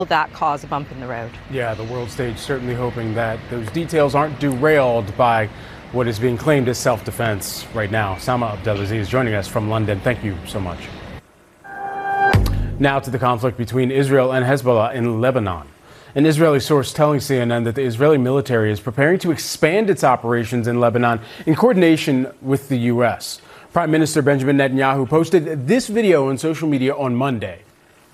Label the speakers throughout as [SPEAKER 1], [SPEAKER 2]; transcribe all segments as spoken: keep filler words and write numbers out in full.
[SPEAKER 1] that cause a bump in the road.
[SPEAKER 2] Yeah, the world stage certainly hoping that those details aren't derailed by what is being claimed as self-defense right now. Sama Abdelaziz joining us from London. Thank you so much. Now to the conflict between Israel and Hezbollah in Lebanon. An Israeli source telling C N N that the Israeli military is preparing to expand its operations in Lebanon in coordination with the U S. Prime Minister Benjamin Netanyahu posted this video on social media on Monday.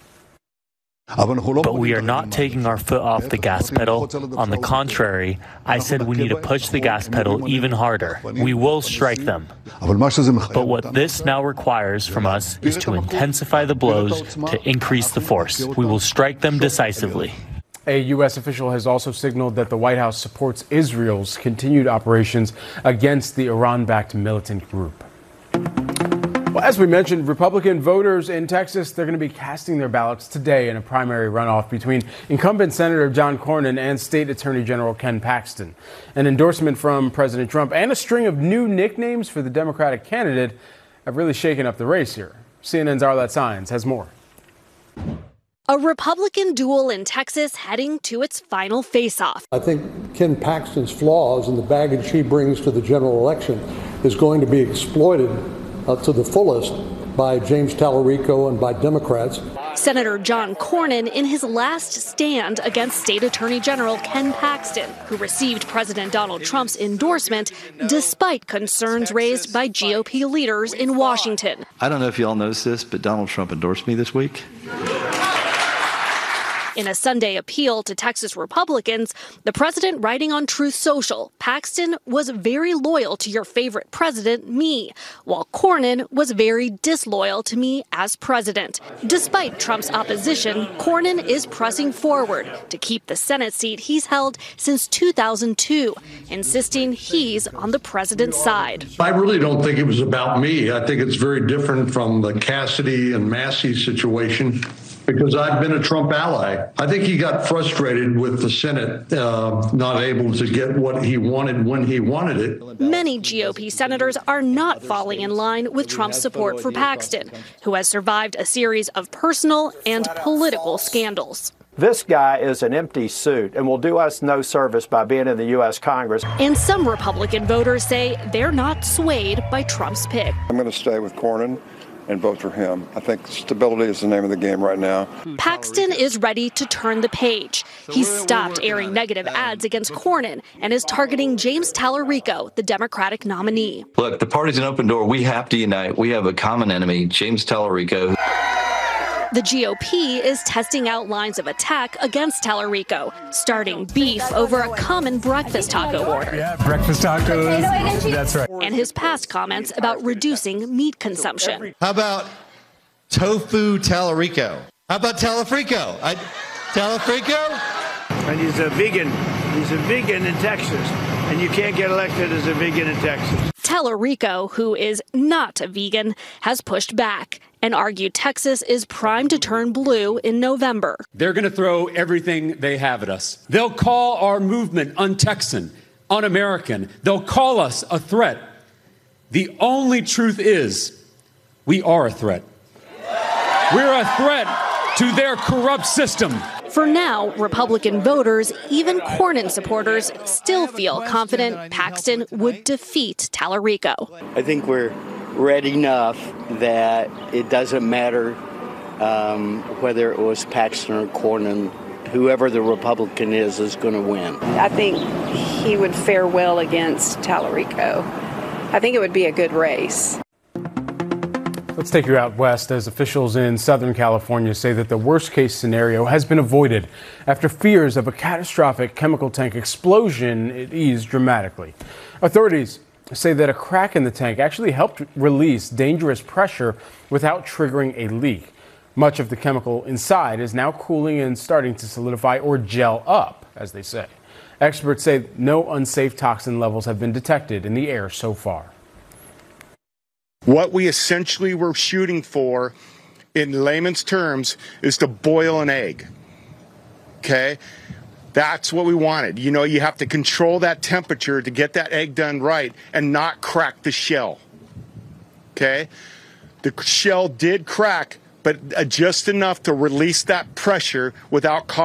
[SPEAKER 3] But we are not taking our foot off the gas pedal. On the contrary, I said we need to push the gas pedal even harder. We will strike them. But what this now requires from us is to intensify the blows to increase the force. We will strike them decisively.
[SPEAKER 2] A U S official has also signaled that the White House supports Israel's continued operations against the Iran-backed militant group. Well, as we mentioned, Republican voters in Texas, they're going to be casting their ballots today in a primary runoff between incumbent Senator John Cornyn and State Attorney General Ken Paxton. An endorsement from President Trump and a string of new nicknames for the Democratic candidate have really shaken up the race here. C N N's Arlette Saenz has more.
[SPEAKER 4] A Republican duel in Texas heading to its final face-off.
[SPEAKER 5] I think Ken Paxton's flaws and the baggage he brings to the general election is going to be exploited Uh, to the fullest by James Tallarico and by Democrats.
[SPEAKER 4] Senator John Cornyn in his last stand against State Attorney General Ken Paxton, who received President Donald Trump's endorsement despite concerns raised by G O P leaders in Washington.
[SPEAKER 6] I don't know if y'all noticed this, but Donald Trump endorsed me this week.
[SPEAKER 4] In a Sunday appeal to Texas Republicans, the president writing on Truth Social, Paxton was very loyal to your favorite president, me, while Cornyn was very disloyal to me as president. Despite Trump's opposition, Cornyn is pressing forward to keep the Senate seat he's held since two thousand two, insisting he's on the president's side.
[SPEAKER 7] I really don't think it was about me. I think it's very different from the Cassidy and Massey situation, because I've been a Trump ally. I think he got frustrated with the Senate uh, not able to get what he wanted when he wanted it.
[SPEAKER 4] Many G O P senators are not falling in line with Trump's support for Paxton, who has survived a series of personal and political scandals.
[SPEAKER 8] This guy is an empty suit and will do us no service by being in the U S Congress.
[SPEAKER 4] And some Republican voters say they're not swayed by Trump's pick.
[SPEAKER 9] I'm going to stay with Cornyn and vote for him. I think stability is the name of the game right now.
[SPEAKER 4] Paxton is ready to turn the page. He's stopped airing negative ads against Cornyn and is targeting James Tallarico, the Democratic nominee.
[SPEAKER 6] Look, the party's an open door. We have to unite. We have a common enemy, James Tallarico.
[SPEAKER 4] The G O P is testing out lines of attack against Tallarico, starting beef over a common breakfast taco order.
[SPEAKER 10] Yeah, breakfast tacos. That's right.
[SPEAKER 4] And his past comments about reducing meat consumption.
[SPEAKER 11] How about tofu Tallarico? How about Tallafrico? I, Tallafrico?
[SPEAKER 12] And he's a vegan. He's a vegan in Texas. And you can't get elected as a vegan in Texas.
[SPEAKER 4] Tallarico, who is not a vegan, has pushed back and argued Texas is primed to turn blue in November.
[SPEAKER 13] They're going to throw everything they have at us. They'll call our movement un-Texan, un-American. They'll call us a threat. The only truth is we are a threat. We're a threat to their corrupt system.
[SPEAKER 4] For now, Republican voters, even Cornyn supporters, still feel confident Paxton would defeat Tallarico.
[SPEAKER 14] I think we're ready enough that it doesn't matter um, whether it was Paxton or Cornyn. Whoever the Republican is is going to win.
[SPEAKER 15] I think he would fare well against Tallarico. I think it would be a good race.
[SPEAKER 2] Let's take you out west as officials in Southern California say that the worst case scenario has been avoided after fears of a catastrophic chemical tank explosion it eased dramatically. Authorities say that a crack in the tank actually helped release dangerous pressure without triggering a leak. Much of the chemical inside is now cooling and starting to solidify or gel up, as they say. Experts say no unsafe toxin levels have been detected in the air so far.
[SPEAKER 16] What we essentially were shooting for, in layman's terms, is to boil an egg. Okay? That's what we wanted. You know, you have to control that temperature to get that egg done right and not crack the shell. Okay? The shell did crack, but uh, just enough to release that pressure without causing